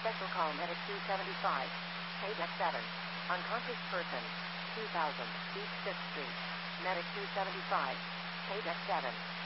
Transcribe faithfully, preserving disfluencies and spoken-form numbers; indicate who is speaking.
Speaker 1: Special call Medic two seventy-five. Paydeck seven. Unconscious person. two thousand. East fifth Street. Medic two seventy-five. Paydeck seven.